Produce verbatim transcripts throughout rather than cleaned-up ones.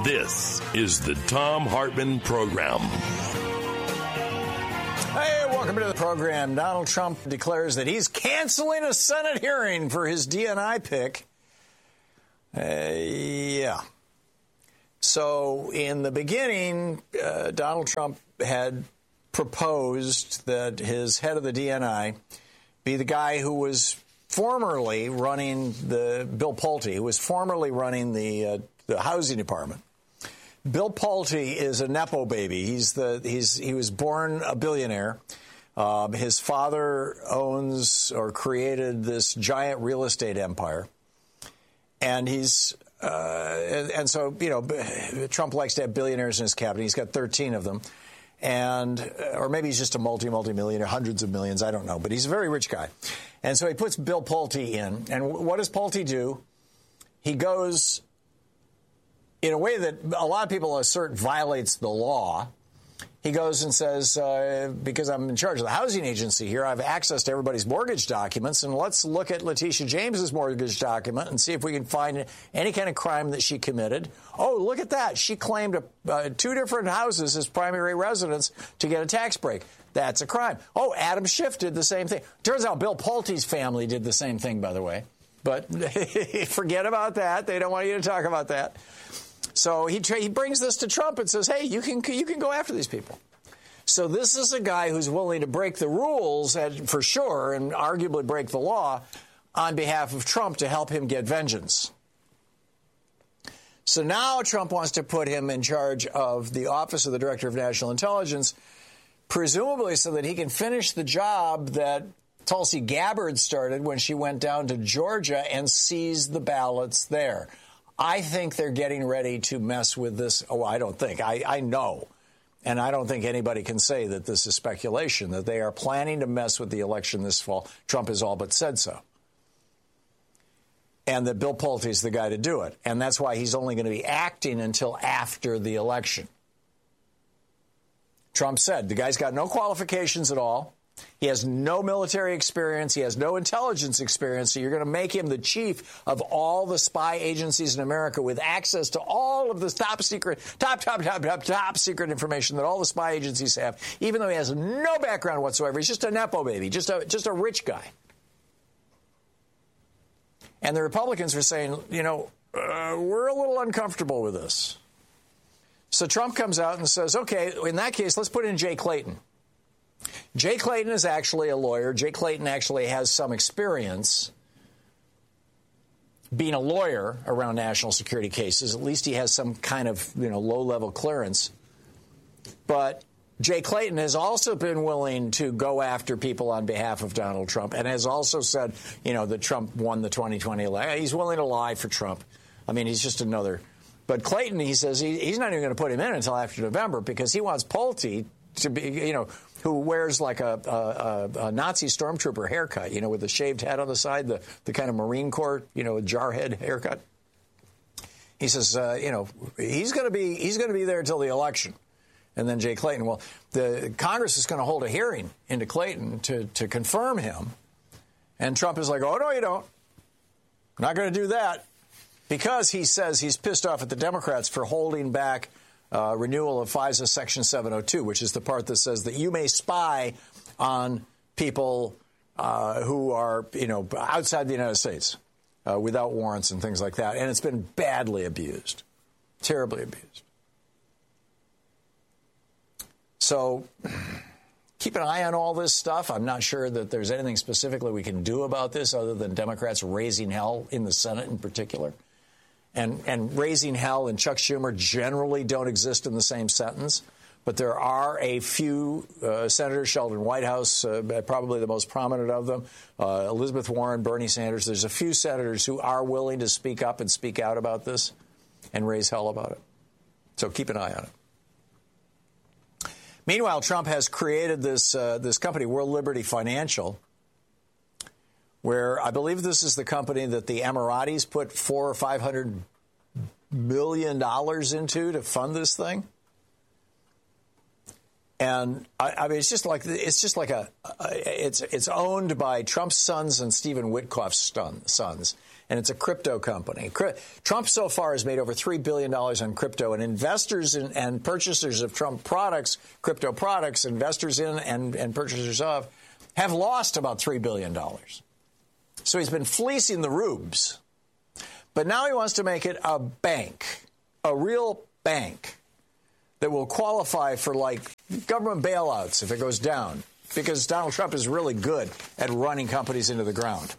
This is the Thom Hartmann Program. Hey, welcome to the program. Donald Trump declares that he's canceling a Senate hearing for his D N I pick. Uh, yeah. So in the beginning, uh, Donald Trump had proposed that his head of the D N I be the guy who was formerly running the Bill Pulte, who was formerly running the uh, the housing department. Bill Pulte is a nepo baby. He's the he's he was born a billionaire. Uh, his father owns or created this giant real estate empire, and he's uh, and, and so you know Trump likes to have billionaires in his cabinet. He's got thirteen of them, and or maybe he's just a multi multi millionaire, hundreds of millions. I don't know, but he's a very rich guy, and so he puts Bill Pulte in. And what does Pulte do? He goes in a way that a lot of people assert violates the law. He goes and says, uh, because I'm in charge of the housing agency here, I have access to everybody's mortgage documents, and let's look at Letitia James's mortgage document and see if we can find any kind of crime that she committed. Oh, look at that. She claimed a, uh, two different houses as primary residence to get a tax break. That's a crime. Oh, Adam Schiff did the same thing. Turns out Bill Pulte's family did the same thing, by the way. But forget about that. They don't want you to talk about that. So he tra- he brings this to Trump and says, hey, you can you can go after these people. So this is a guy who's willing to break the rules, at, for sure, and arguably break the law on behalf of Trump to help him get vengeance. So now Trump wants to put him in charge of the Office of the Director of National Intelligence, presumably so that he can finish the job that Tulsi Gabbard started when she went down to Georgia and seized the ballots there. I think they're getting ready to mess with this. Oh, I don't think. I, I know. And I don't think anybody can say that this is speculation, that they are planning to mess with the election this fall. Trump has all but said so. And that Bill Pulte is the guy to do it. And that's why he's only going to be acting until after the election. Trump said the guy's got no qualifications at all. He has no military experience. He has no intelligence experience. So you're going to make him the chief of all the spy agencies in America with access to all of the top secret, top, top, top, top, top secret information that all the spy agencies have, even though he has no background whatsoever. He's just a nepo baby, just a, just a rich guy. And the Republicans were saying, you know, uh, we're a little uncomfortable with this. So Trump comes out and says, okay, in that case, let's put in Jay Clayton. Jay Clayton is actually a lawyer. Jay Clayton actually has some experience being a lawyer around national security cases. At least he has some kind of, you know, low-level clearance. But Jay Clayton has also been willing to go after people on behalf of Donald Trump and has also said, you know, that Trump won the twenty twenty election. He's willing to lie for Trump. I mean, he's just another. But Clayton, he says he, he's not even going to put him in until after November because he wants Pulte to be, you know, who wears like a, a, a Nazi stormtrooper haircut, you know, with a shaved head on the side, the, the kind of Marine Corps, you know, jarhead haircut. He says, uh, you know, he's going to be he's going to be there until the election. And then Jay Clayton. Well, the Congress is going to hold a hearing into Clayton to, to confirm him. And Trump is like, oh, no, you don't. Not going to do that. Because he says he's pissed off at the Democrats for holding back Uh, renewal of FISA Section seven oh two, which is the part that says that you may spy on people uh, who are, you know, outside the United States uh, without warrants and things like that. And it's been badly abused, terribly abused. So keep an eye on all this stuff. I'm not sure that there's anything specifically we can do about this other than Democrats raising hell in the Senate in particular. And, and raising hell and Chuck Schumer generally don't exist in the same sentence. But there are a few uh, senators, Sheldon Whitehouse, uh, probably the most prominent of them, uh, Elizabeth Warren, Bernie Sanders. There's a few senators who are willing to speak up and speak out about this and raise hell about it. So keep an eye on it. Meanwhile, Trump has created this uh, this company, World Liberty Financial, where I believe this is the company that the Emiratis put four or five hundred million dollars into to fund this thing. And I, I mean, it's just like it's just like a, a it's it's owned by Trump's sons and Stephen Witkoff's son, sons, and it's a crypto company. Trump so far has made over three billion dollars on crypto, and investors in, and purchasers of Trump products, crypto products, investors in and, and purchasers of, have lost about three billion dollars. So he's been fleecing the rubes. But now he wants to make it a bank, a real bank that will qualify for, like, government bailouts if it goes down, because Donald Trump is really good at running companies into the ground.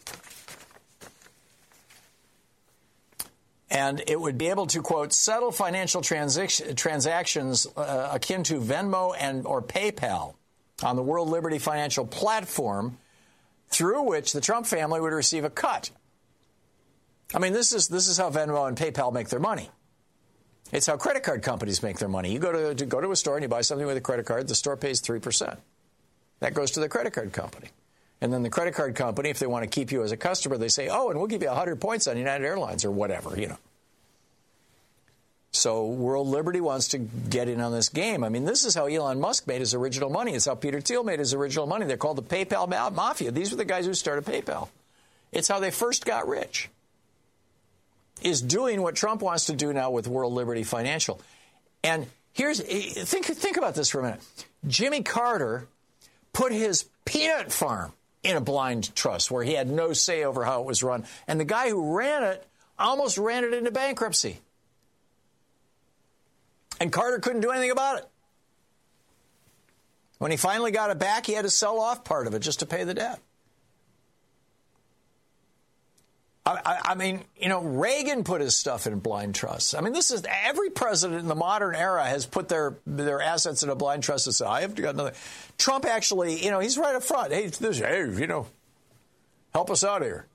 And it would be able to, quote, settle financial transac- transactions uh, akin to Venmo and or PayPal on the World Liberty Financial platform, through which the Trump family would receive a cut. I mean, this is this is how Venmo and PayPal make their money. It's how credit card companies make their money. You go to, to go to a store and you buy something with a credit card, the store pays three percent. That goes to the credit card company. And then the credit card company, if they want to keep you as a customer, they say, oh, and we'll give you one hundred points on United Airlines or whatever, you know. So World Liberty wants to get in on this game. I mean, this is how Elon Musk made his original money. It's how Peter Thiel made his original money. They're called the PayPal Mafia. These were the guys who started PayPal. It's how they first got rich, is doing what Trump wants to do now with World Liberty Financial. And here's, think, think about this for a minute. Jimmy Carter put his peanut farm in a blind trust where he had no say over how it was run. And the guy who ran it almost ran it into bankruptcy. And Carter couldn't do anything about it. When he finally got it back, he had to sell off part of it just to pay the debt. I, I, I mean, you know, Reagan put his stuff in blind trusts. I mean, this is every president in the modern era has put their their assets in a blind trust and said, I have got another. Trump actually, you know, he's right up front. Hey, this, hey, you know, help us out here.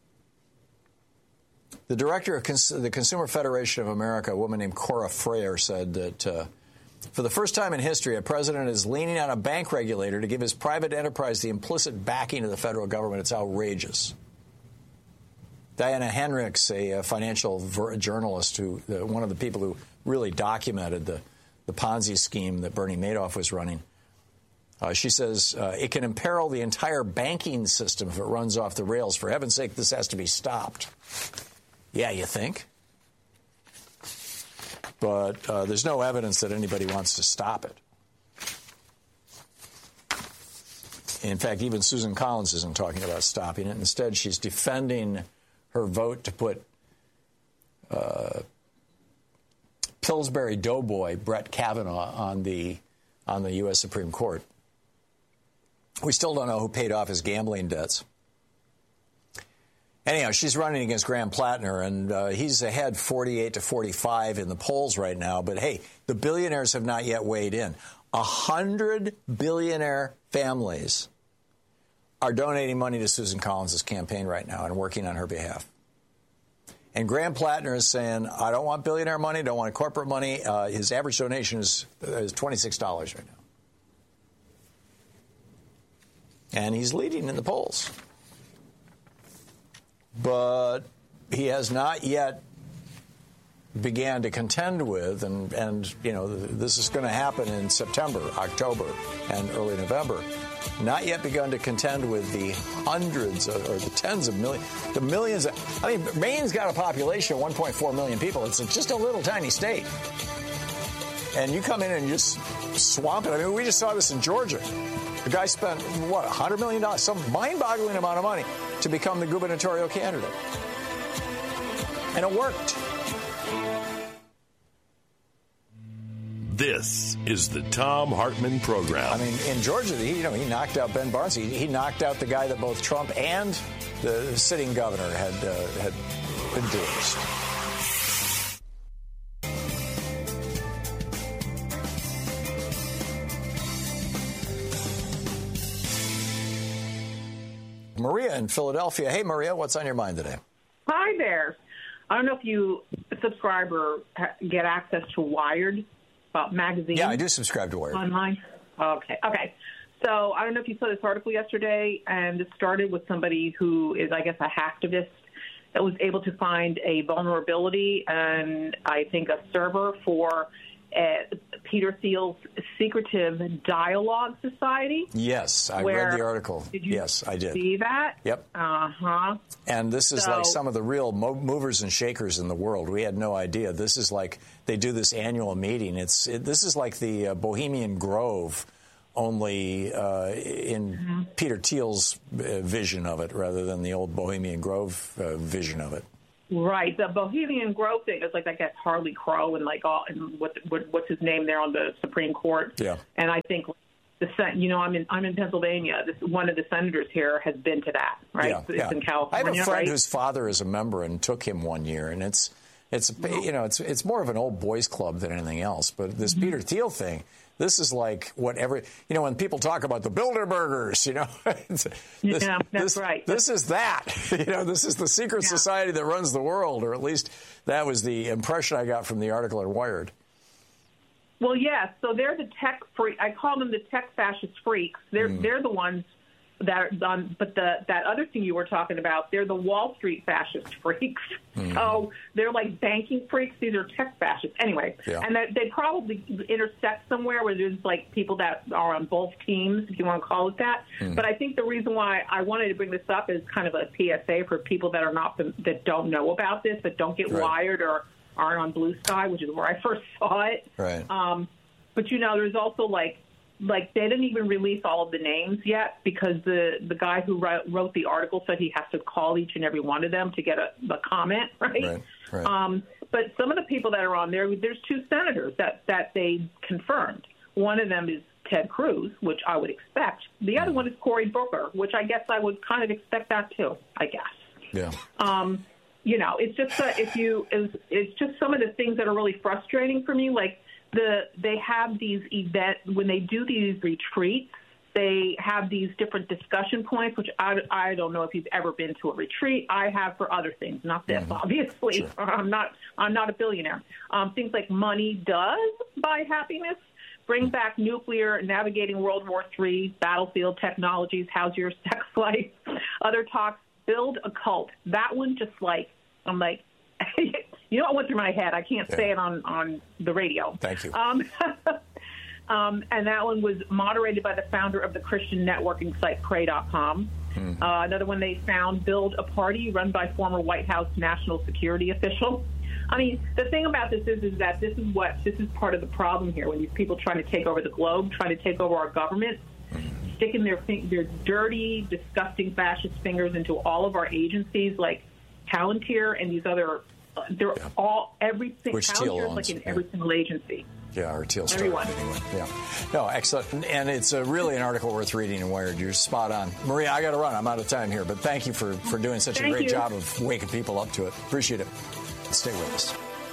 The director of Cons- the Consumer Federation of America, a woman named Cora Freyer, said that uh, for the first time in history, a president is leaning on a bank regulator to give his private enterprise the implicit backing of the federal government. It's outrageous. Diana Henricks, a, a financial ver- journalist, who uh, one of the people who really documented the, the Ponzi scheme that Bernie Madoff was running, uh, she says uh, it can imperil the entire banking system if it runs off the rails. For heaven's sake, this has to be stopped. Yeah, you think? But uh, there's no evidence that anybody wants to stop it. In fact, even Susan Collins isn't talking about stopping it. Instead, she's defending her vote to put uh, Pillsbury doughboy Brett Kavanaugh on the on the U S Supreme Court. We still don't know who paid off his gambling debts. Anyhow, she's running against Graham Plattner, and uh, he's ahead forty-eight to forty-five in the polls right now. But, hey, the billionaires have not yet weighed in. A hundred billionaire families are donating money to Susan Collins' campaign right now and working on her behalf. And Graham Plattner is saying, I don't want billionaire money, don't want corporate money. Uh, his average donation is, is twenty-six dollars right now. And he's leading in the polls. But he has not yet began to contend with, and, and you know, this is going to happen in September, October, and early November, not yet begun to contend with the hundreds of, or the tens of millions, the millions of, I mean, Maine's got a population of one point four million people. It's just a little tiny state. And you come in and you just swamp it. I mean, we just saw this in Georgia. The guy spent, what, one hundred million dollars, some mind-boggling amount of money to become the gubernatorial candidate. And it worked. This is the Thom Hartmann Program. I mean, in Georgia, he, you know, he knocked out Ben Barnes. He, he knocked out the guy that both Trump and the sitting governor had uh, had endorsed. Maria in Philadelphia. Hey, Maria, what's on your mind today? Hi there. I don't know if you subscribe or get access to Wired uh, magazine. Yeah, I do subscribe to Wired. Online? Okay. Okay. So I don't know if you saw this article yesterday, and it started with somebody who is, I guess, a hacktivist that was able to find a vulnerability and I think a server for uh, Peter Thiel's Secretive Dialogue Society. Yes, I where, read the article. Did you yes, I did. see that? Yep. Uh-huh. And this is so, like some of the real mo- movers and shakers in the world. We had no idea. This is like they do this annual meeting. It's it, This is like the uh, Bohemian Grove, only uh, in mm-hmm. Peter Thiel's uh, vision of it rather than the old Bohemian Grove uh, vision of it. Right. The Bohemian Grove thing is like, I guess, Harley Crow and like all, and what, what what's his name there on the Supreme Court. Yeah. And I think the you know I'm in I'm in Pennsylvania. This one of the senators here has been to that. Right. Yeah, it's yeah. in California. I have a friend right? whose father is a member and took him one year, and it's it's you know it's it's more of an old boys club than anything else. But this mm-hmm. Peter Thiel thing. This is like whatever, you know, when people talk about the Bilderbergers, you know. this, yeah, that's this, right. This is that. You know, this is the secret yeah. society that runs the world, or at least that was the impression I got from the article in Wired. Well, yes. So they're the tech freak. I call them the tech fascist freaks. They're mm. they're the ones that are on. But the that other thing you were talking about, they're the Wall Street fascist freaks. Mm. So they're like banking freaks. These are tech fascists. Anyway, yeah. and that they probably intersect somewhere where there's like people that are on both teams, if you want to call it that. Mm. But I think the reason why I wanted to bring this up is kind of a P S A for people that are not that don't know about this, that don't get right. wired or aren't on Blue Sky, which is where I first saw it. Right. Um, but you know, there's also like. Like, they didn't even release all of the names yet because the, the guy who wrote, wrote the article said he has to call each and every one of them to get a, a comment, right? Right, right. Um, but some of the people that are on there, there's two senators that, that they confirmed. One of them is Ted Cruz, which I would expect. The other one is Cory Booker, which I guess I would kind of expect that too, I guess. Yeah. Um, you know, it's just uh, if you, it's, it's just some of the things that are really frustrating for me, like, The they have these events when they do these retreats. They have these different discussion points, which I, I don't know if you've ever been to a retreat. I have for other things, not this, mm-hmm. obviously. Sure. I'm not I'm not a billionaire. Um, things like money does buy happiness. Bring back nuclear, navigating World War Three, battlefield technologies. How's your sex life? Other talks. Build a cult. That one just like I'm like. You know what went through my head? I can't yeah. say it on, on the radio. Thank you. Um, um, and that one was moderated by the founder of the Christian networking site Pray dot com. Mm-hmm. Uh, another one they found, Build a Party, run by former White House national security official. I mean, the thing about this is, is that this is what this is part of the problem here when these people trying to take over the globe, trying to take over our government, mm-hmm. sticking their their dirty, disgusting fascist fingers into all of our agencies like Palantir and these other. They're yeah. all everything. Which Thiel owns, like in yeah. every single agency. Yeah, or Thiel started Everyone. anyway. Yeah, no, excellent, and it's a really an article worth reading in Wired. You're spot on, Maria. I got to run. I'm out of time here, but thank you for for doing such thank a great you. job of waking people up to it. Appreciate it. Stay with us.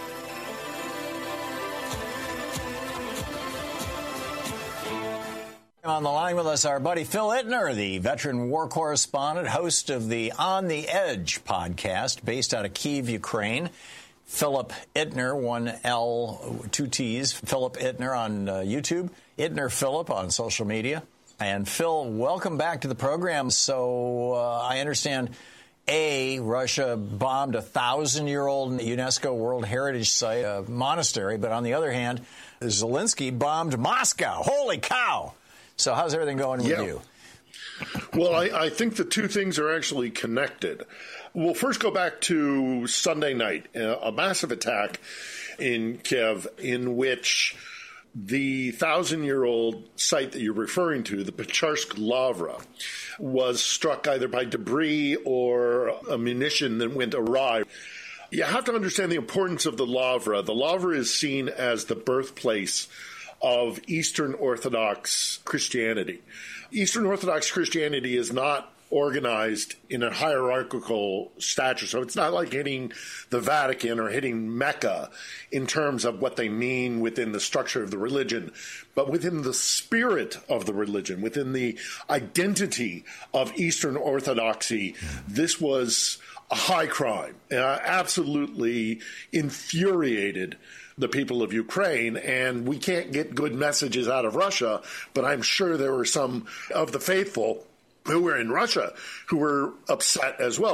On the line with us, our buddy Phil Ittner, the veteran war correspondent, host of the On the Edge podcast, based out of Kyiv, Ukraine. Philip Ittner, one L, two T's. Philip Ittner on uh, YouTube. Ittner Philip on social media. And Phil, welcome back to the program. So uh, I understand, A, Russia bombed a thousand-year-old UNESCO World Heritage Site, a monastery. But on the other hand, Zelensky bombed Moscow. Holy cow! So how's everything going with yeah. you? Well, I, I think the two things are actually connected. We'll first go back to Sunday night, uh, a massive attack in Kiev in which the thousand-year-old site that you're referring to, the Pecharsk Lavra, was struck either by debris or a munition that went awry. You have to understand the importance of the Lavra. The Lavra is seen as the birthplace of Eastern Orthodox Christianity. Eastern Orthodox Christianity is not organized in a hierarchical stature. So it's not like hitting the Vatican or hitting Mecca in terms of what they mean within the structure of the religion, but within the spirit of the religion, within the identity of Eastern Orthodoxy. This was a high crime, uh, absolutely infuriated the people of Ukraine, and we can't get good messages out of Russia, but I'm sure there were some of the faithful who were in Russia who were upset as well. But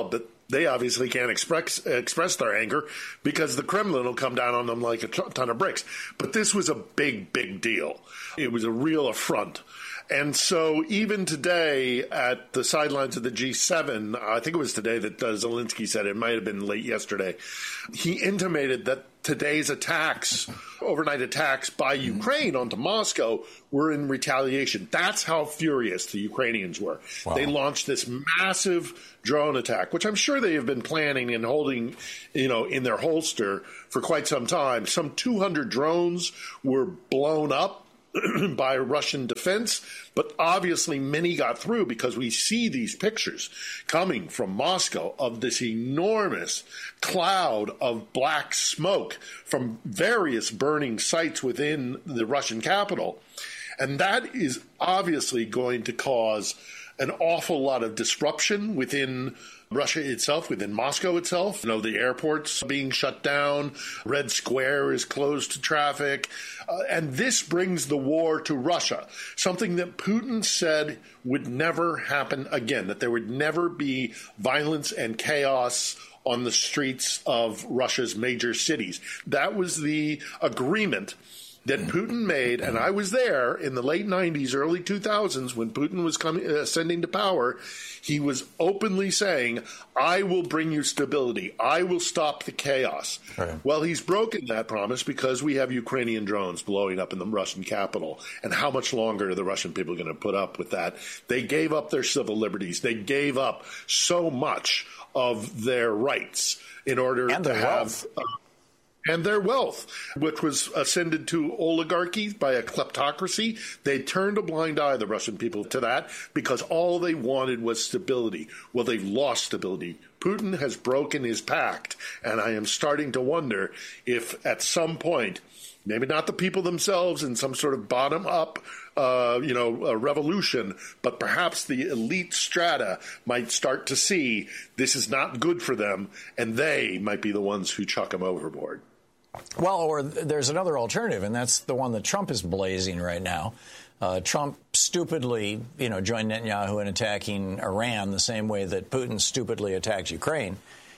They obviously can't express express their anger because the Kremlin will come down on them like a ton of bricks. But this was a big, big deal. It was a real affront. And so even today at the sidelines of the G seven, I think it was today that uh, Zelensky said, it might have been late yesterday, he intimated that today's attacks, overnight attacks by Ukraine onto Moscow, were in retaliation. That's how furious the Ukrainians were. Wow. They launched this massive drone attack, which I'm sure they have been planning and holding, you know, in their holster for quite some time. Some two hundred drones were blown up by Russian defense, but obviously many got through because we see these pictures coming from Moscow of this enormous cloud of black smoke from various burning sites within the Russian capital. And that is obviously going to cause an awful lot of disruption within Russia itself, within Moscow itself. You know, the airport's being shut down. Red Square is closed to traffic. Uh, and this brings the war to Russia, something that Putin said would never happen again, that there would never be violence and chaos on the streets of Russia's major cities. That was the agreement that Putin made, and I was there in the late nineties, early two thousands, when Putin was coming, uh, ascending to power. He was openly saying, I will bring you stability. I will stop the chaos. Right. Well, he's broken that promise because we have Ukrainian drones blowing up in the Russian capital. And how much longer are the Russian people going to put up with that? They gave up their civil liberties. They gave up so much of their rights in order and to their have... wealth. Uh, And their wealth, which was ascended to oligarchy by a kleptocracy. They turned a blind eye, the Russian people, to that because all they wanted was stability. Well, they've lost stability. Putin has broken his pact, and I am starting to wonder if at some point, maybe not the people themselves in some sort of bottom-up uh, you know, a revolution, but perhaps the elite strata might start to see this is not good for them, and they might be the ones who chuck them overboard. Well, or there's another alternative, and that's the one that Trump is blazing right now. Uh, Trump stupidly, you know, joined Netanyahu in attacking Iran the same way that Putin stupidly attacked Ukraine.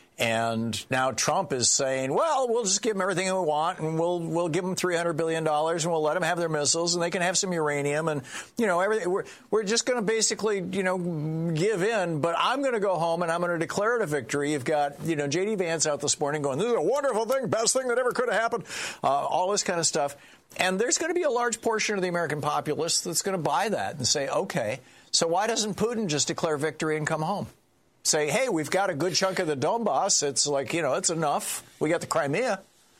And now Trump is saying, well, we'll just give them everything we want, and we'll we'll give them three hundred billion dollars, and we'll let them have their missiles, and they can have some uranium, and, you know, everything. We're, we're just going to basically, you know, give in, but I'm going to go home, and I'm going to declare it a victory. You've got, you know, J D Vance out this morning going, this is a wonderful thing, best thing that ever could have happened, uh, all this kind of stuff. And there's going to be a large portion of the American populace that's going to buy that and say, okay, so why doesn't Putin just declare victory and come home? Say, hey, we've got a good chunk of the Donbass. It's like, you know, it's enough. We got the Crimea.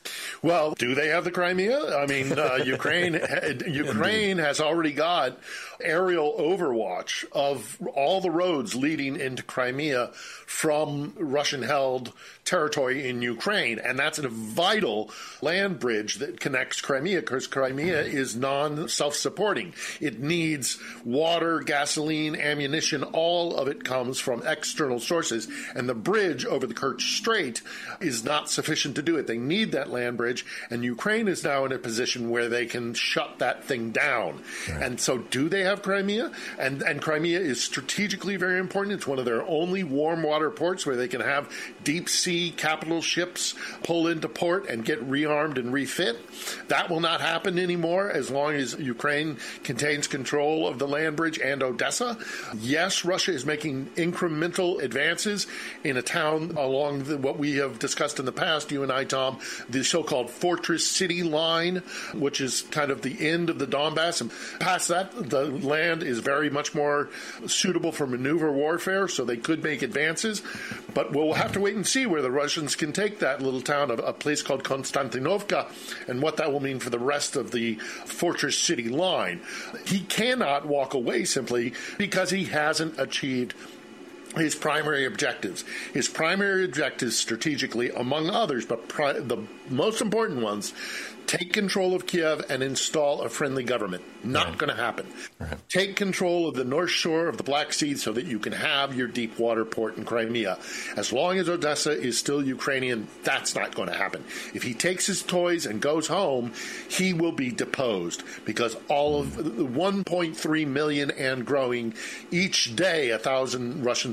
Well, do they have the Crimea? I mean, uh, Ukraine Ukraine has already got aerial overwatch of all the roads leading into Crimea from Russian-held territory in Ukraine, and that's a vital land bridge that connects Crimea, because Crimea is non-self-supporting. It needs water, gasoline, ammunition. All of it comes from external sources, and the bridge over the Kerch Strait is not sufficient to do it. They need that land bridge, and Ukraine is now in a position where they can shut that thing down. Right. And so do they have Crimea? And, and Crimea is strategically very important. It's one of their only warm water ports where they can have deep sea capital ships pull into port and get rearmed and refit. That will not happen anymore as long as Ukraine contains control of the land bridge and Odessa. Yes, Russia is making incremental advances in a town along the, what we have discussed in the past, you and I, Tom, the so-called Fortress City Line, which is kind of the end of the Donbass. And past that, the land is very much more suitable for maneuver warfare, so they could make advances. But we'll have to wait and see where the Russians can take that little town, of a place called Konstantinovka, and what that will mean for the rest of the Fortress City Line. He cannot walk away simply because he hasn't achieved his primary objectives. His primary objectives strategically, among others, but pri- the most important ones, take control of Kiev and install a friendly government. Not right. going to happen. Right. Take control of the north shore of the Black Sea so that you can have your deep water port in Crimea. As long as Odessa is still Ukrainian, that's not going to happen. If he takes his toys and goes home, he will be deposed, because all of one point three million and growing each day, a thousand Russian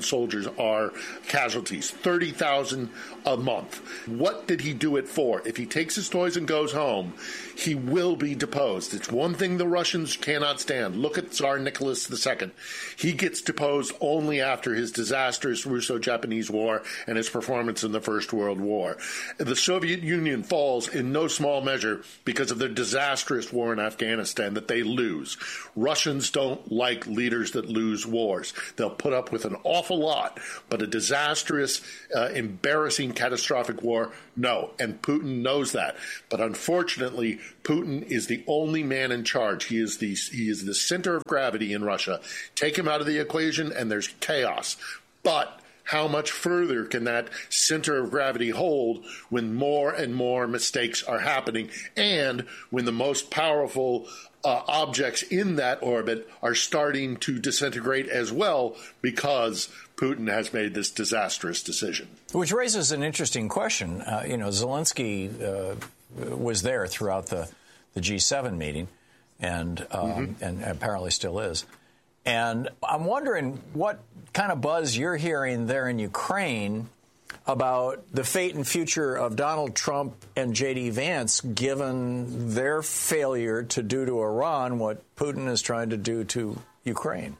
soldiers are casualties, thirty thousand a month. What did he do it for? If he takes his toys and goes home, he will be deposed. It's one thing the Russians cannot stand. Look at Tsar Nicholas the Second. He gets deposed only after his disastrous Russo-Japanese War and his performance in the First World War. The Soviet Union falls in no small measure because of their disastrous war in Afghanistan that they lose. Russians don't like leaders that lose wars. They'll put up with an awful lot, but a disastrous, uh, embarrassing, catastrophic war, no. And Putin knows that. But unfortunately, Putin is the only man in charge. He is the he is the center of gravity in Russia. Take him out of the equation, and there's chaos. But how much further can that center of gravity hold when more and more mistakes are happening, and when the most powerful uh, objects in that orbit are starting to disintegrate as well because Putin has made this disastrous decision? Which raises an interesting question. Uh, you know, Zelensky uh, was there throughout the, the G seven meeting, and um, mm-hmm. and apparently still is. And I'm wondering what kind of buzz you're hearing there in Ukraine about the fate and future of Donald Trump and J D. Vance, given their failure to do to Iran what Putin is trying to do to Ukraine.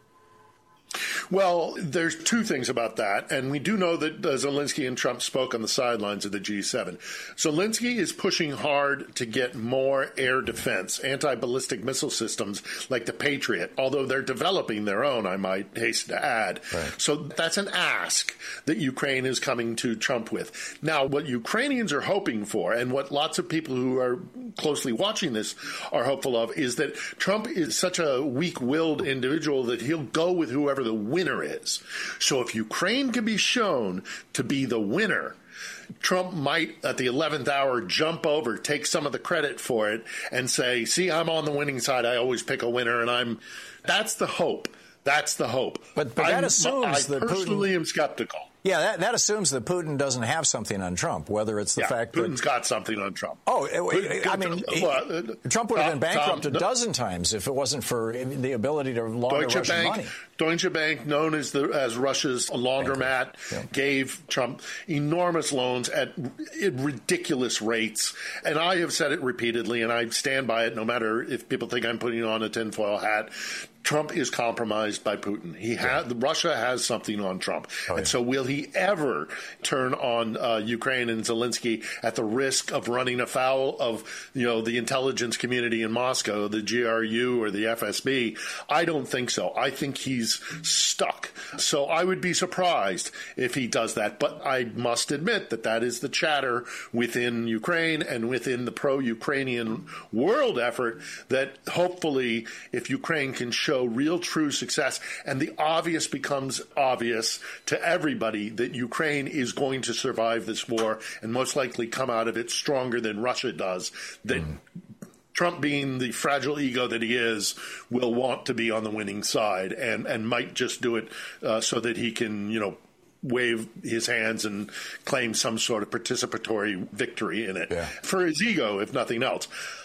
Well, there's two things about that, and we do know that uh, Zelensky and Trump spoke on the sidelines of the G seven. Zelensky is pushing hard to get more air defense, anti-ballistic missile systems like the Patriot, although they're developing their own, I might hasten to add. Right. So that's an ask that Ukraine is coming to Trump with. Now, what Ukrainians are hoping for, and what lots of people who are closely watching this are hopeful of, is that Trump is such a weak-willed individual that he'll go with whoever the winner is. So if Ukraine can be shown to be the winner, Trump might, at the eleventh hour, jump over, take some of the credit for it, and say, see, I'm on the winning side. I always pick a winner, and I'm... That's the hope. That's the hope. But, but that I'm, assumes I that personally Putin... am skeptical. Yeah, that, that assumes that Putin doesn't have something on Trump, whether it's the yeah, fact Putin's that... Putin's got something on Trump. Oh, Putin, I mean, he, well, uh, Trump would have been bankrupt Tom, a dozen times if it wasn't for the ability to launder Deutsche Russian Bank, money. Deutsche Bank, known as the as Russia's laundromat, yeah. gave Trump enormous loans at, at ridiculous rates. And I have said it repeatedly, and I stand by it no matter if people think I'm putting on a tinfoil hat. Trump is compromised by Putin. He ha- yeah. Russia has something on Trump. Oh, and yeah. so will he ever turn on uh, Ukraine and Zelensky at the risk of running afoul of, you know, the intelligence community in Moscow, the G R U or the F S B? I don't think so. I think he's stuck. So I would be surprised if he does that. But I must admit that that is the chatter within Ukraine and within the pro-Ukrainian world effort, that hopefully if Ukraine can show Show real true success, and the obvious becomes obvious to everybody that Ukraine is going to survive this war and most likely come out of it stronger than Russia does, that mm. Trump, being the fragile ego that he is, will want to be on the winning side and, and might just do it uh, so that he can, you know, wave his hands and claim some sort of participatory victory in it yeah. for his ego, if nothing else.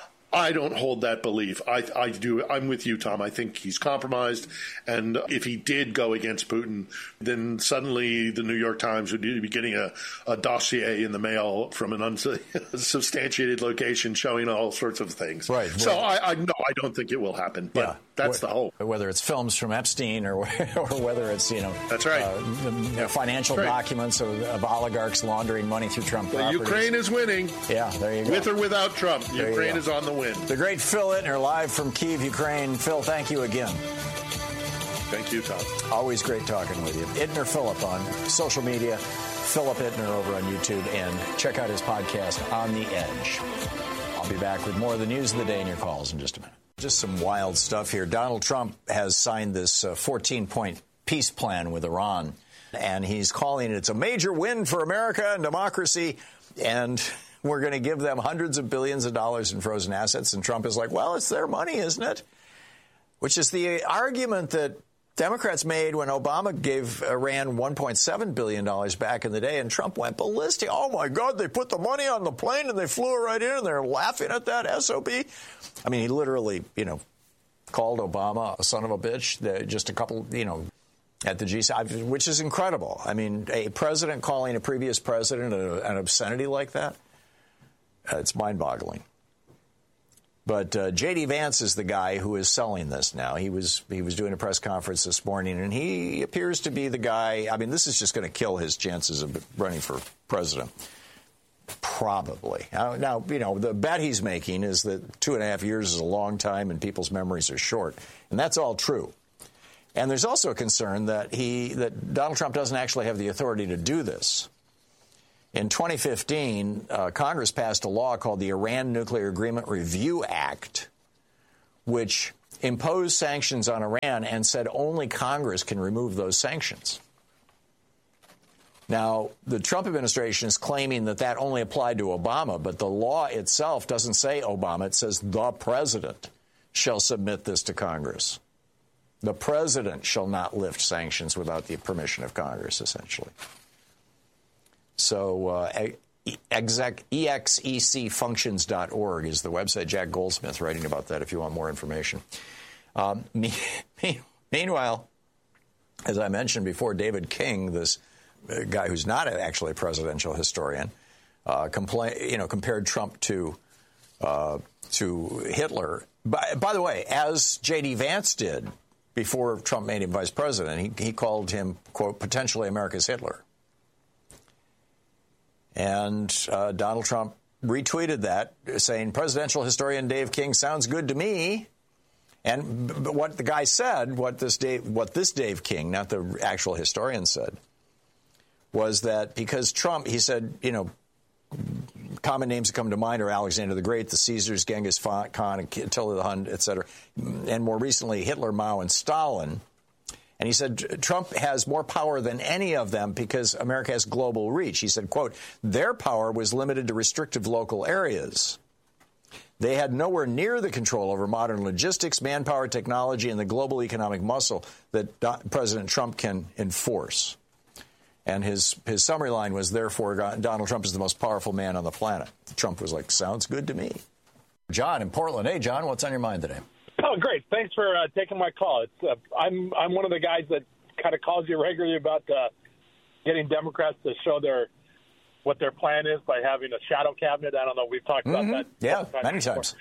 I don't hold that belief. I, I do. I'm with you, Tom. I think he's compromised. And if he did go against Putin, then suddenly the New York Times would be getting a, a dossier in the mail from an unsubstantiated location showing all sorts of things. Right. So right. I, I no, I don't think it will happen. But yeah. that's the hope. Whether it's films from Epstein or, or whether it's, you know, that's right. Uh, yeah. financial right. documents of, of oligarchs laundering money through Trump well, properties. Ukraine is winning. Yeah, there you go. With or without Trump, there Ukraine is on the win. The great Phil Ittner, live from Kyiv, Ukraine. Phil, thank you again. Thank you, Tom. Always great talking with you. Ittner Philip on social media, Philip Ittner over on YouTube, and check out his podcast, On the Edge. I'll be back with more of the news of the day and your calls in just a minute. Just some wild stuff here. Donald Trump has signed this fourteen-point uh, peace plan with Iran, and he's calling it it's a major win for America and democracy, and we're going to give them hundreds of billions of dollars in frozen assets. And Trump is like, well, it's their money, isn't it? Which is the argument that Democrats made when Obama gave Iran one point seven billion dollars back in the day, and Trump went ballistic. Oh, my God, they put the money on the plane and they flew it right in, and they're laughing at that S O B. I mean, he literally, you know, called Obama a son of a bitch just a couple, you know, at the G seven, which is incredible. I mean, a president calling a previous president an obscenity like that, uh, it's mind-boggling. But uh, J D. Vance is the guy who is selling this now. He was he was doing a press conference this morning, and he appears to be the guy. I mean, this is just going to kill his chances of running for president. Probably. Now, now, you know, the bet he's making is that two and a half years is a long time and people's memories are short. And that's all true. And there's also a concern that he that Donald Trump doesn't actually have the authority to do this. In twenty fifteen, uh, Congress passed a law called the Iran Nuclear Agreement Review Act, which imposed sanctions on Iran and said only Congress can remove those sanctions. Now, the Trump administration is claiming that that only applied to Obama, but the law itself doesn't say Obama. It says the president shall submit this to Congress. The president shall not lift sanctions without the permission of Congress, essentially. So uh, exec, E X E C functions dot org is the website. Jack Goldsmith writing about that if you want more information. Um, me, me, meanwhile, as I mentioned before, David King, this guy who's not actually a presidential historian, uh, compla- you know, compared Trump to uh, to Hitler. By, by the way, as J D. Vance did before Trump made him vice president, he, he called him, quote, potentially America's Hitler. And uh, Donald Trump retweeted that, saying, presidential historian Dave King sounds good to me. And b- what the guy said, what this Dave, what this Dave King, not the actual historian, said, was that because Trump, he said, you know, common names that come to mind are Alexander the Great, the Caesars, Genghis Khan, Attila the Hun, et cetera, and more recently Hitler, Mao, and Stalin. And he said Trump has more power than any of them because America has global reach. He said, quote, their power was limited to restrictive local areas. They had nowhere near the control over modern logistics, manpower, technology, and the global economic muscle that President Trump can enforce. And his, his summary line was, therefore, Donald Trump is the most powerful man on the planet. Trump was like, sounds good to me. John in Portland. Hey, John, what's on your mind today? Oh, great. Thanks for uh, taking my call. It's, uh, I'm I'm one of the guys that kind of calls you regularly about uh, getting Democrats to show their what their plan is by having a shadow cabinet. I don't know. We've talked mm-hmm. about that. Yeah, many before. times.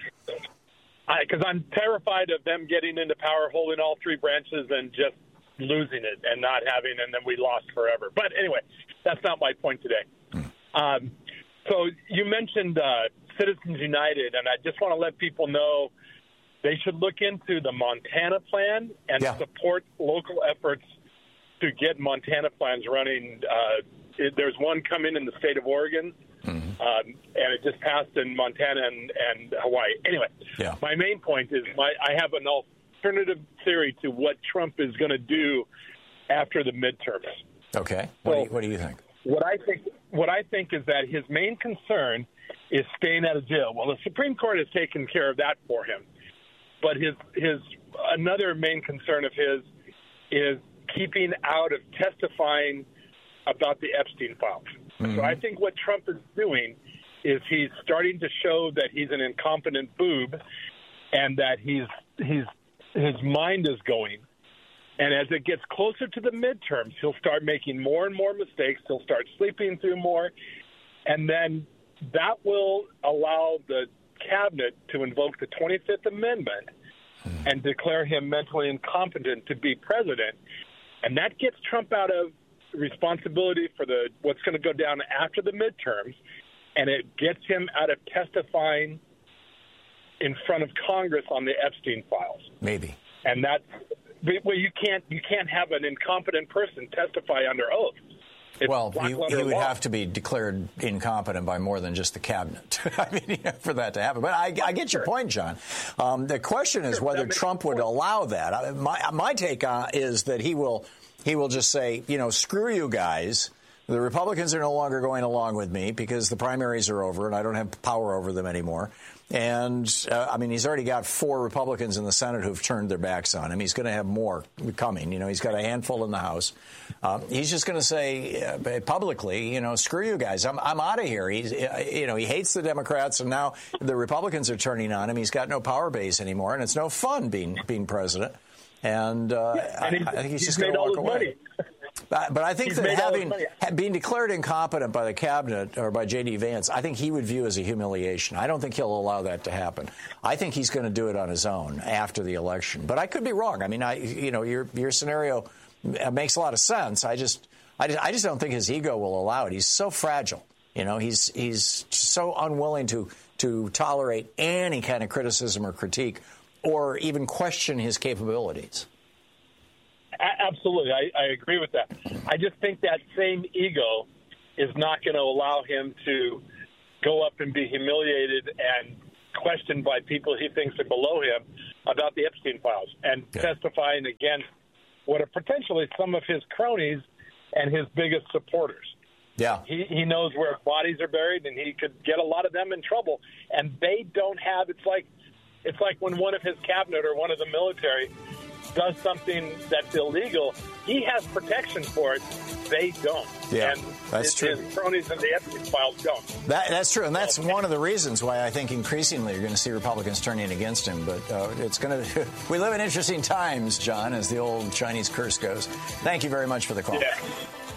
Because I'm terrified of them getting into power, holding all three branches, and just losing it and not having, and then we lost forever. But anyway, that's not my point today. Mm. Um, so you mentioned uh, Citizens United, and I just want to let people know they should look into the Montana plan and yeah. support local efforts to get Montana plans running. Uh, it, there's one coming in the state of Oregon, mm-hmm. um, and it just passed in Montana and, and Hawaii. Anyway, yeah. my main point is my, I have an alternative theory to what Trump is going to do after the midterms. Okay. What, so, do you, what do you think? What I think, what I think is that his main concern is staying out of jail. Well, the Supreme Court has taken care of that for him. But his his another main concern of his is keeping out of testifying about the Epstein files. Mm-hmm. So I think what Trump is doing is he's starting to show that he's an incompetent boob and that he's he's his mind is going. And as it gets closer to the midterms, he'll start making more and more mistakes. He'll start sleeping through more. And then that will allow the cabinet to invoke the twenty-fifth Amendment hmm. and declare him mentally incompetent to be president. And that gets Trump out of responsibility for the what's going to go down after the midterms, and it gets him out of testifying in front of Congress on the Epstein files. Maybe. And that's well, you can't you can't have an incompetent person testify under oath. It's well, he, he would law. have to be declared incompetent by more than just the cabinet I mean, you know, for that to happen. But I, I get your point, John. Um, the question is sure, whether Trump would allow that. My, my take uh, is that he will he will just say, you know, screw you guys. The Republicans are no longer going along with me because the primaries are over and I don't have power over them anymore. And, uh, I mean, he's already got four Republicans in the Senate who've turned their backs on him. He's going to have more coming. You know, he's got a handful in the House. Um, he's just going to say uh, publicly, you know, screw you guys. I'm, I'm out of here. He's, you know, he hates the Democrats, and now the Republicans are turning on him. He's got no power base anymore, and it's no fun being being president. And, uh, yeah, and I, I think he's, he's just going to walk away. Money. But, but I think he's that having money. being declared incompetent by the cabinet or by J D. Vance, I think he would view as a humiliation. I don't think he'll allow that to happen. I think he's going to do it on his own after the election. But I could be wrong. I mean, I you know, your your scenario makes a lot of sense. I just I just, I just don't think his ego will allow it. He's so fragile. You know, he's he's so unwilling to to tolerate any kind of criticism or critique or even question his capabilities. Absolutely. I, I agree with that. I just think that same ego is not going to allow him to go up and be humiliated and questioned by people he thinks are below him about the Epstein files and yeah. testifying against what are potentially some of his cronies and his biggest supporters. Yeah. He, he knows where bodies are buried, and he could get a lot of them in trouble. And they don't have – it's like it's like when one of his cabinet or one of the military – does something that's illegal, he has protection for it. They don't. Yeah, and that's his, true. His cronies and the Epstein files don't. That, that's true, and that's one of the reasons why I think increasingly you're going to see Republicans turning against him. But uh, it's going to. We live in interesting times, John, as the old Chinese curse goes. Thank you very much for the call. Yeah.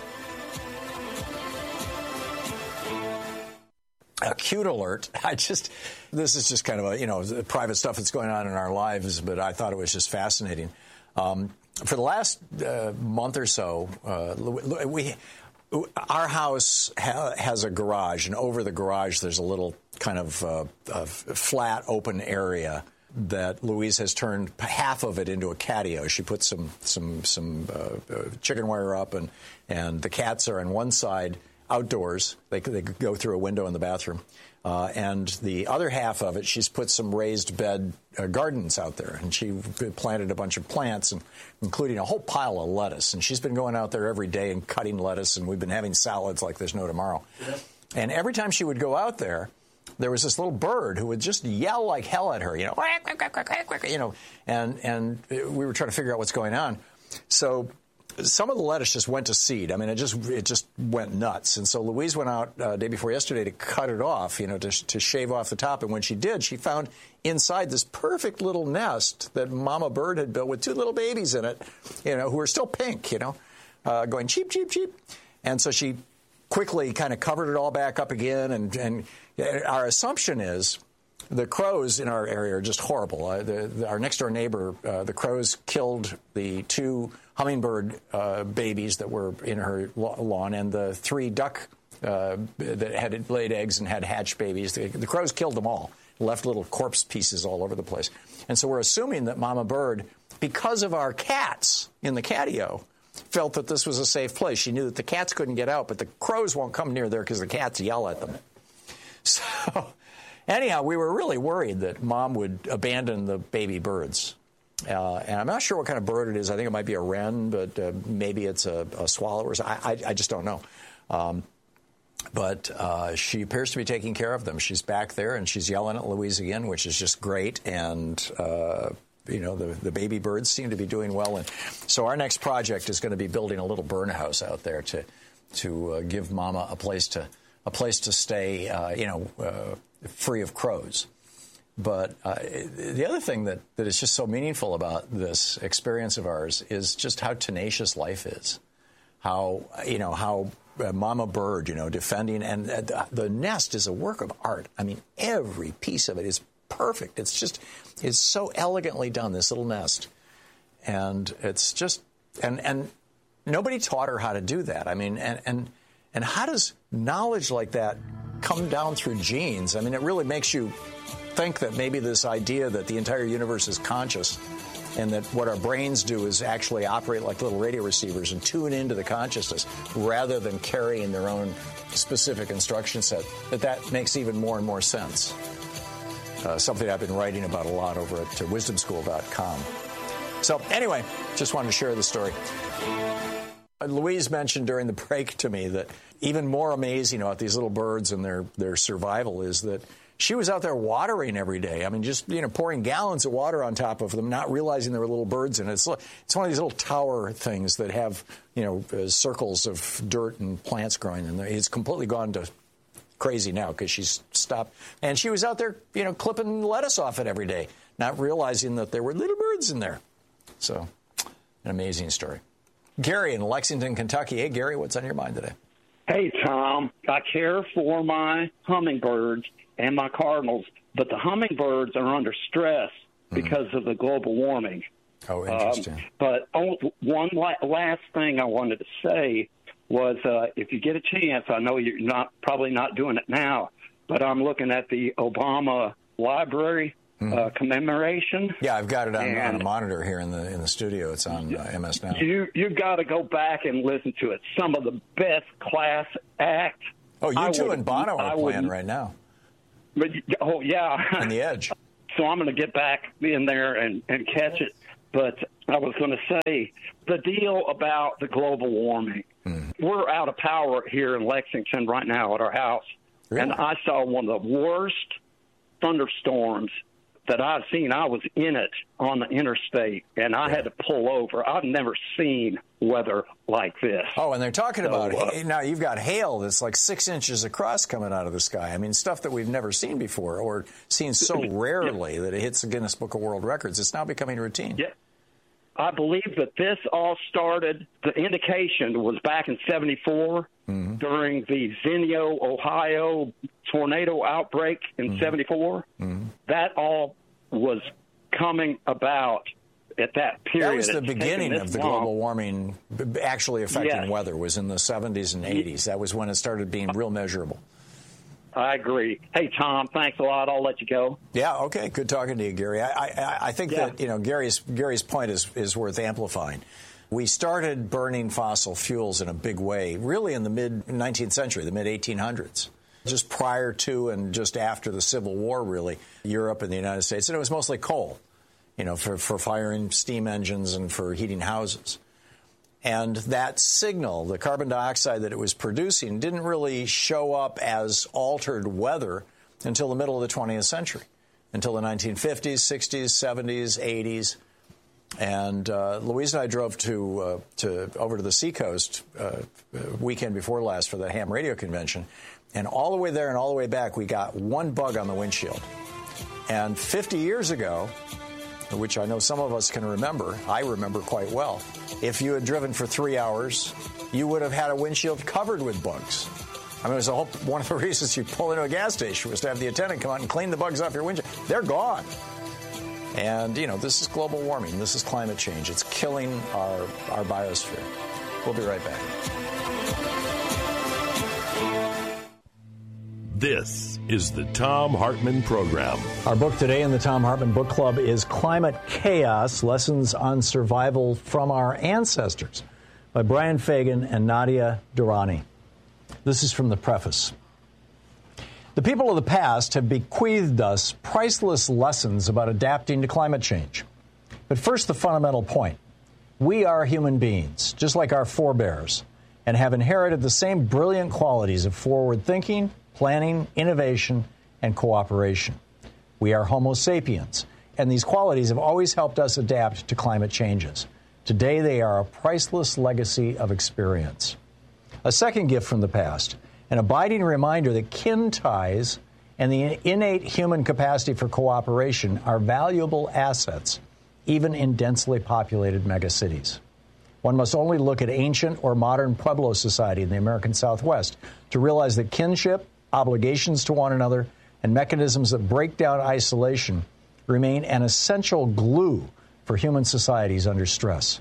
Acute alert. I just, this is just kind of a, you know, private stuff that's going on in our lives, but I thought it was just fascinating. Um, for the last uh, month or so, uh, we, our house ha- has a garage, and over the garage there's a little kind of uh, a flat open area that Louise has turned half of it into a catio. She put some some some uh, uh, chicken wire up, and and the cats are on one side outdoors. They they go through a window in the bathroom. Uh, and the other half of it, she's put some raised bed uh, gardens out there, and she planted a bunch of plants, and including a whole pile of lettuce. And she's been going out there every day and cutting lettuce, and we've been having salads like there's no tomorrow. Yep. And every time she would go out there, there was this little bird who would just yell like hell at her, you know, quack, quack, quack, quack, quack, you know, and and we were trying to figure out what's going on. So some of the lettuce just went to seed. I mean, it just it just went nuts. And so Louise went out uh, day before yesterday to cut it off, you know, to, to shave off the top. And when she did, she found inside this perfect little nest that Mama Bird had built with two little babies in it, you know, who are still pink, you know, uh, going cheep, cheep, cheep. And so she quickly kind of covered it all back up again. And, and our assumption is the crows in our area are just horrible. Uh, the, the, our next door neighbor, uh, the crows killed the two hummingbird uh, babies that were in her lawn and the three duck uh, that had laid eggs and had hatched babies. The, the crows killed them all, left little corpse pieces all over the place. And so we're assuming that Mama Bird, because of our cats in the catio, felt that this was a safe place. She knew that the cats couldn't get out, but the crows won't come near there because the cats yell at them. So anyhow, we were really worried that Mom would abandon the baby birds. Uh, and I'm not sure what kind of bird it is. I think it might be a wren, but uh, maybe it's a, a swallow or something. I, I, I just don't know. Um, but uh, she appears to be taking care of them. She's back there, and she's yelling at Louise again, which is just great. And, uh, you know, the, the baby birds seem to be doing well. And so our next project is going to be building a little burn house out there to to uh, give Mama a place to a place to stay, uh, you know, uh, free of crows. But uh, the other thing that, that is just so meaningful about this experience of ours is just how tenacious life is. How, you know, how uh, Mama Bird, you know, defending, and uh, the nest is a work of art. I mean, every piece of it is perfect. It's just, it's so elegantly done, this little nest. And it's just, and, and nobody taught her how to do that. I mean, and, and, and how does knowledge like that come down through genes? I mean, it really makes you think that maybe this idea that the entire universe is conscious and that what our brains do is actually operate like little radio receivers and tune into the consciousness rather than carrying their own specific instruction set, that that makes even more and more sense. Uh, something I've been writing about a lot over at uh, wisdom school dot com. So anyway, just wanted to share the story. Louise mentioned during the break to me that even more amazing about these little birds and their, their survival is that she was out there watering every day. I mean, just, you know, pouring gallons of water on top of them, not realizing there were little birds in it. It's, it's one of these little tower things that have, you know, uh, circles of dirt and plants growing in there. It's completely gone to crazy now because she's stopped. And she was out there, you know, clipping lettuce off it every day, not realizing that there were little birds in there. So, an amazing story. Gary in Lexington, Kentucky. Hey, Gary, what's on your mind today? Hey, Tom. I care for my hummingbirds and my cardinals, but the hummingbirds are under stress because mm. of the global warming. Oh, interesting. Um, but oh, one la- last thing I wanted to say was uh, if you get a chance, I know you're not probably not doing it now, but I'm looking at the Obama Library mm. uh, commemoration. Yeah, I've got it on, on a monitor here in the in the studio. It's on uh, M S Now. You you got to go back and listen to it. Some of the best class act. Oh, you I two would, and Bono are I playing would, right now. But, oh, yeah. On the Edge. So I'm going to get back in there and, and catch it. But I was going to say the deal about the global warming. Mm. We're out of power here in Lexington right now at our house. Really? And I saw one of the worst thunderstorms that I've seen. I was in it on the interstate, and I yeah. had to pull over. I've never seen weather like this. Oh, and they're talking so, about uh, now you've got hail that's like six inches across coming out of the sky. I mean, stuff that we've never seen before or seen so rarely yeah. that it hits the Guinness Book of World Records. It's now becoming routine. Yeah. I believe that this all started, the indication was back in seventy-four mm-hmm. during the Zinio, Ohio tornado outbreak in mm-hmm. seventy-four. Mm-hmm. That all was coming about at that period. That was the it's beginning of the long. global warming actually affecting yes. weather, was in the seventies and eighties. That was when it started being real measurable. I agree. Hey, Tom, thanks a lot. I'll let you go. Yeah, okay. Good talking to you, Gary. I, I, I think yeah. that, you know, Gary's Gary's point is, is worth amplifying. We started burning fossil fuels in a big way, really in the mid-nineteenth century, the mid-eighteen hundreds, just prior to and just after the Civil War, really, Europe and the United States. And it was mostly coal, you know, for, for firing steam engines and for heating houses. And that signal, the carbon dioxide that it was producing, didn't really show up as altered weather until the middle of the twentieth century, until the nineteen fifties, sixties, seventies, eighties. And uh, Louise and I drove to uh, to over to the Seacoast uh, weekend before last for the ham radio convention. And all the way there and all the way back, we got one bug on the windshield. And fifty years ago, which I know some of us can remember, I remember quite well, if you had driven for three hours, you would have had a windshield covered with bugs. I mean, it was a whole, one of the reasons you pull into a gas station was to have the attendant come out and clean the bugs off your windshield. They're gone. And, you know, this is global warming. This is climate change. It's killing our, our biosphere. We'll be right back. This is the Thom Hartmann Program. Our book today in the Thom Hartmann Book Club is Climate Chaos, Lessons on Survival from Our Ancestors by Brian Fagan and Nadia Durrani. This is from the preface. The people of the past have bequeathed us priceless lessons about adapting to climate change. But first, the fundamental point. We are human beings, just like our forebears, and have inherited the same brilliant qualities of forward thinking, planning, innovation, and cooperation. We are Homo sapiens, and these qualities have always helped us adapt to climate changes. Today, they are a priceless legacy of experience. A second gift from the past, an abiding reminder that kin ties and the innate human capacity for cooperation are valuable assets, even in densely populated megacities. One must only look at ancient or modern Pueblo society in the American Southwest to realize that kinship, obligations to one another, and mechanisms that break down isolation remain an essential glue for human societies under stress.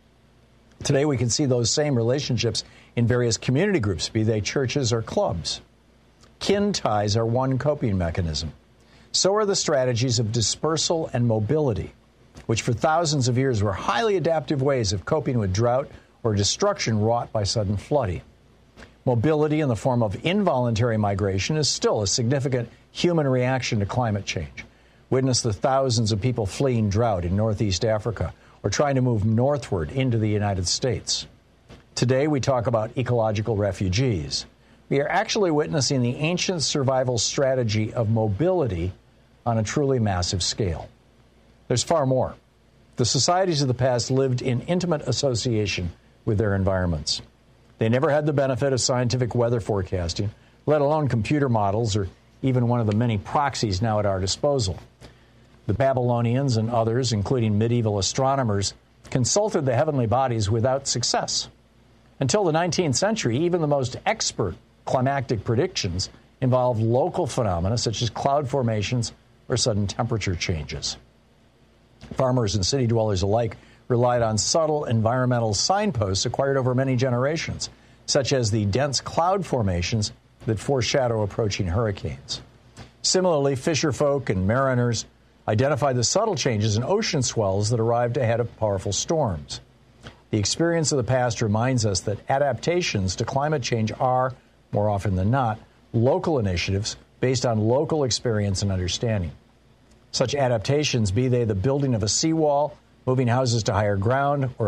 Today, we can see those same relationships in various community groups, be they churches or clubs. Kin ties are one coping mechanism. So are the strategies of dispersal and mobility, which for thousands of years were highly adaptive ways of coping with drought or destruction wrought by sudden flooding. Mobility in the form of involuntary migration is still a significant human reaction to climate change. Witness the thousands of people fleeing drought in Northeast Africa or trying to move northward into the United States. Today, we talk about ecological refugees. We are actually witnessing the ancient survival strategy of mobility on a truly massive scale. There's far more. The societies of the past lived in intimate association with their environments. They never had the benefit of scientific weather forecasting, let alone computer models or even one of the many proxies now at our disposal. The Babylonians and others, including medieval astronomers, consulted the heavenly bodies without success. Until the nineteenth century, even the most expert climactic predictions involved local phenomena such as cloud formations or sudden temperature changes. Farmers and city dwellers alike relied on subtle environmental signposts acquired over many generations, such as the dense cloud formations that foreshadow approaching hurricanes. Similarly, fisherfolk and mariners identified the subtle changes in ocean swells that arrived ahead of powerful storms. The experience of the past reminds us that adaptations to climate change are, more often than not, local initiatives based on local experience and understanding. Such adaptations, be they the building of a seawall, moving houses to higher ground, or